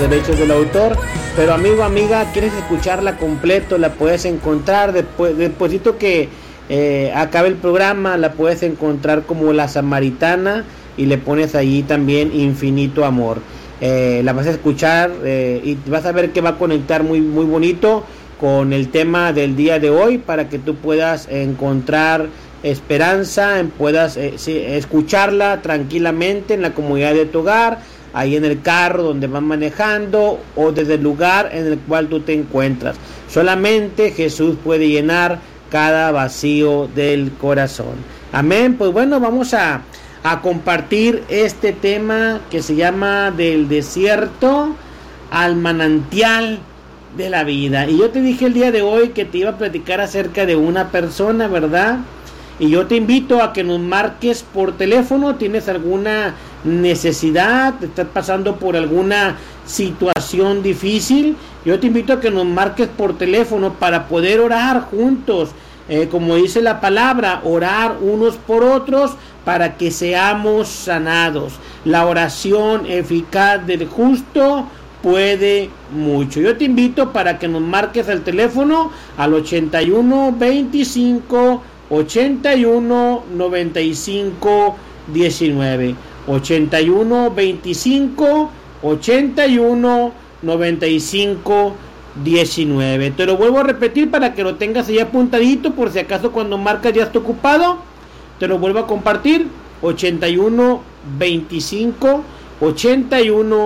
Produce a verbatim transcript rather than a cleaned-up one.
derechos del autor. Pero amigo, amiga, quieres escucharla completo, la puedes encontrar después, despuésito que eh, acabe el programa, la puedes encontrar como La Samaritana y le pones allí también Infinito Amor. Eh, la vas a escuchar eh, y vas a ver que va a conectar muy, muy bonito con el tema del día de hoy para que tú puedas encontrar esperanza, puedas eh, sí, escucharla tranquilamente en la comodidad de tu hogar, ahí en el carro donde vas manejando o desde el lugar en el cual tú te encuentras. Solamente Jesús puede llenar cada vacío del corazón. Amén. Pues bueno, vamos a, a compartir este tema que se llama del desierto al manantial de la vida. Y yo te dije el día de hoy que te iba a platicar acerca de una persona, ¿verdad? Y yo te invito a que nos marques por teléfono. ¿Tienes alguna necesidad? ¿Te estás pasando por alguna situación difícil? Yo te invito a que nos marques por teléfono para poder orar juntos. Eh, como dice la palabra, orar unos por otros para que seamos sanados. La oración eficaz del justo puede mucho. Yo te invito para que nos marques el teléfono al ochenta y uno veinticinco ochenta y uno noventa y cinco diecinueve, ochenta y uno veinticinco ochenta y uno noventa y cinco diecinueve. Te lo vuelvo a repetir para que lo tengas ahí apuntadito por si acaso cuando marcas ya está ocupado. Te lo vuelvo a compartir: ochenta y uno veinticinco ochenta y uno